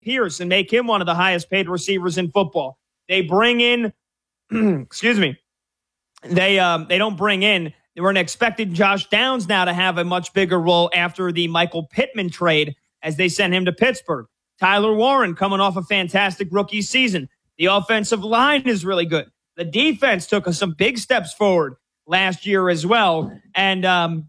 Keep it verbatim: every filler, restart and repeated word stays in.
Pierce and make him one of the highest paid receivers in football. They bring in, excuse me, they um, they don't bring in, they were expecting Josh Downs now to have a much bigger role after the Michael Pittman trade as they sent him to Pittsburgh. Tyler Warren coming off a fantastic rookie season. The offensive line is really good. The defense took some big steps forward last year as well. And um,